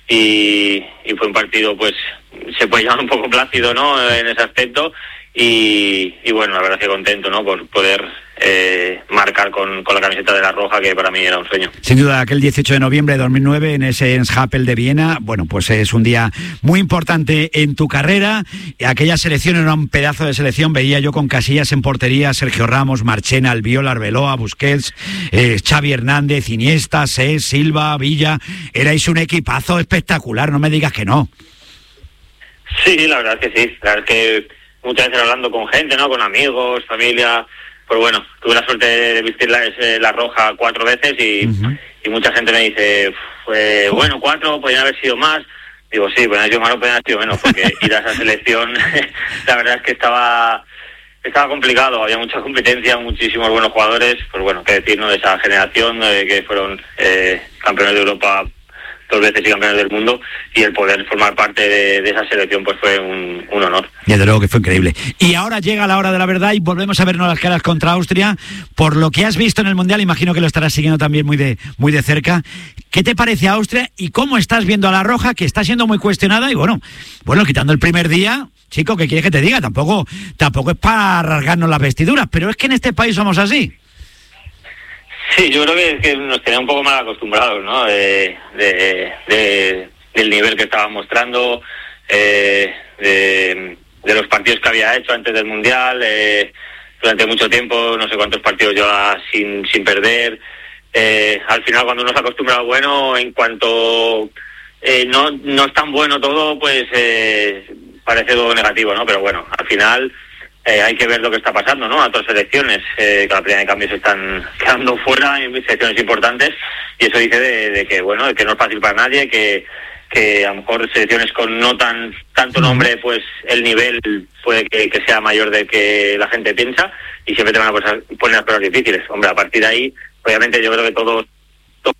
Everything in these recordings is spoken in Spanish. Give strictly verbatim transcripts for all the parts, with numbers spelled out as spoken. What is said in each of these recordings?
y, y fue un partido, pues, se puede llamar un poco plácido, ¿no?, en ese aspecto, y, y bueno, la verdad es que contento, ¿no?, por poder eh, marcar con, con la camiseta de la Roja, que para mí era un sueño. Sin duda, aquel dieciocho de noviembre de dos mil nueve en ese Enschapel de Viena, bueno, pues es un día muy importante en tu carrera. Aquella selección era un pedazo de selección, veía yo con Casillas en portería, Sergio Ramos, Marchena, Albiol, Arbeloa, Busquets, eh, Xavi Hernández, Iniesta, Sés, Silva, Villa. Erais un equipazo espectacular, no me digas que no. Sí, la verdad es que sí, la verdad es que muchas veces hablando con gente, ¿no?, con amigos, familia, pues bueno, tuve la suerte de vestir la, la Roja cuatro veces y, uh-huh. y mucha gente me dice, pues, bueno, cuatro, podrían haber sido más. Digo, sí, podrían haber sido más o podrían haber sido menos, porque ir a esa selección, la verdad es que estaba estaba complicado, había mucha competencia, muchísimos buenos jugadores, pues bueno, qué decir, ¿no?, de esa generación eh, que fueron eh, campeones de Europa dos veces y campeones del mundo, y el poder formar parte de, de esa selección pues fue un, un honor. Y desde luego que fue increíble. Y ahora llega la hora de la verdad y volvemos a vernos las caras contra Austria. Por lo que has visto en el Mundial, imagino que lo estarás siguiendo también muy de, muy de cerca. ¿Qué te parece Austria y cómo estás viendo a la Roja, que está siendo muy cuestionada? Y bueno, bueno, quitando el primer día, chico, ¿qué quieres que te diga? Tampoco, tampoco es para rasgarnos las vestiduras, pero es que en este país somos así. Sí, yo creo que, que nos tenía un poco mal acostumbrados, ¿no?, de, de, de, del nivel que estaba mostrando, eh, de, de los partidos que había hecho antes del Mundial, eh, durante mucho tiempo, no sé cuántos partidos lleva sin, sin perder. Eh, al final, cuando uno se acostumbra al bueno, en cuanto eh, no, no es tan bueno todo, pues eh, parece todo negativo, ¿no? Pero bueno, al final... Eh, hay que ver lo que está pasando, ¿no?, a otras selecciones, eh, que la primera de cambio se están quedando fuera en selecciones importantes, y eso dice de, de que, bueno, de que no es fácil para nadie, que, que a lo mejor selecciones con no tan tanto nombre, pues el nivel puede que, que sea mayor del que la gente piensa, y siempre te van a poner, poner las pruebas difíciles. Hombre, a partir de ahí, obviamente yo creo que todo, todo,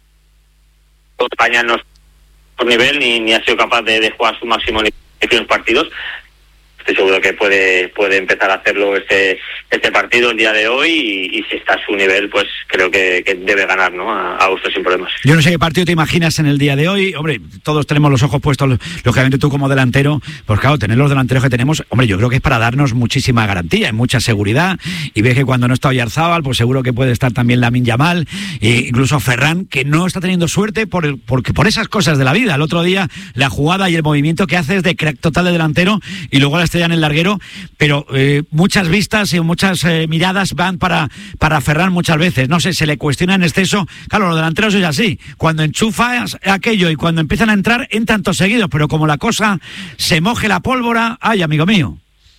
todo España no es por nivel, ni, ni ha sido capaz de, de jugar su máximo nivel en los partidos. Estoy seguro que puede puede empezar a hacerlo este este partido el día de hoy, y, y si está a su nivel, pues creo que, que debe ganar, ¿no?, a, a Austria sin problemas. Yo no sé qué partido te imaginas en el día de hoy. Hombre, todos tenemos los ojos puestos, lógicamente tú como delantero, pues claro, tener los delanteros que tenemos, hombre, yo creo que es para darnos muchísima garantía y mucha seguridad, y ves que cuando no está Oyarzábal, pues seguro que puede estar también Lamine Yamal, e incluso Ferran, que no está teniendo suerte por, el, por, por esas cosas de la vida. El otro día, la jugada y el movimiento que hace es de crack total de delantero, y luego la estrella en el larguero, pero eh, muchas vistas y muchas eh, miradas van para, para Ferran muchas veces. No sé, se le cuestiona en exceso. Claro, los delanteros es así. Cuando enchufas aquello y cuando empiezan a entrar, entran todos seguidos, pero como la cosa se moje la pólvora, ay, amigo mío.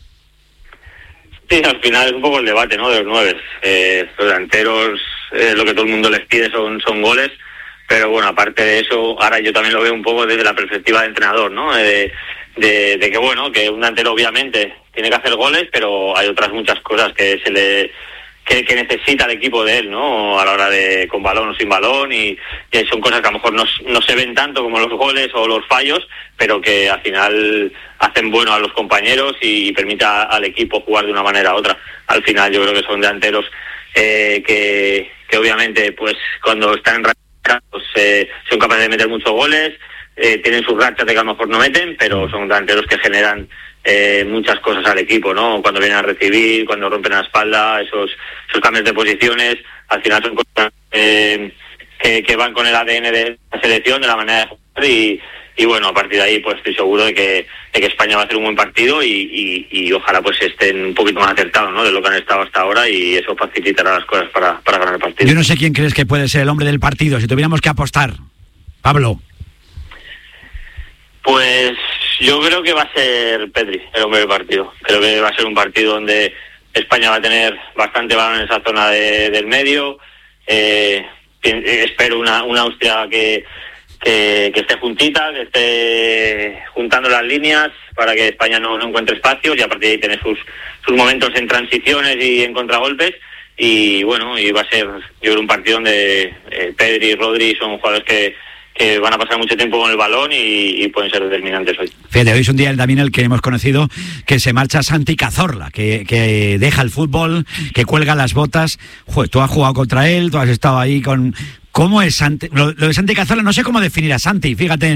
Sí, al final es un poco el debate, ¿no?, de los nueve. Eh, los delanteros, eh, lo que todo el mundo les pide son, son goles, pero bueno, aparte de eso, ahora yo también lo veo un poco desde la perspectiva de entrenador, ¿no?, de, de, de que bueno, que un delantero obviamente tiene que hacer goles, pero hay otras muchas cosas que se le que, que necesita el equipo de él, ¿no?, a la hora de con balón o sin balón, y, y son cosas que a lo mejor no, no se ven tanto como los goles o los fallos, pero que al final hacen bueno a los compañeros y, y permite al equipo jugar de una manera u otra. Al final yo creo que son delanteros eh, que, que obviamente pues cuando están en racha pues, eh, son capaces de meter muchos goles, eh, tienen sus rachas de que a lo mejor no meten, pero son delanteros que generan Eh, muchas cosas al equipo, ¿no? Cuando vienen a recibir, cuando rompen la espalda, esos esos cambios de posiciones, al final son cosas eh, que, que van con el A D N de la selección, de la manera de jugar, y, y bueno, a partir de ahí pues estoy seguro de que, de que España va a hacer un buen partido, y, y, y ojalá pues estén un poquito más acertados, ¿no?, de lo que han estado hasta ahora, y eso facilitará las cosas para, para ganar el partido. Yo no sé quién crees que puede ser el hombre del partido, si tuviéramos que apostar. Pablo. Pues yo creo que va a ser Pedri el hombre del partido. Creo que va a ser un partido donde España va a tener bastante balón en esa zona de, del medio. Eh, espero una, una Austria que, que, que esté juntita, que esté juntando las líneas para que España no, no encuentre espacios, y a partir de ahí tener sus, sus momentos en transiciones y en contragolpes. Y bueno, y va a ser yo creo un partido donde eh, Pedri y Rodri son jugadores que que van a pasar mucho tiempo con el balón y, y pueden ser determinantes hoy. Fíjate, hoy es un día también el que hemos conocido que se marcha Santi Cazorla, que, que deja el fútbol, que cuelga las botas. Joder, tú has jugado contra él, tú has estado ahí con... ¿Cómo es Santi? Lo, lo de Santi Cazorla, no sé cómo definir a Santi, fíjate.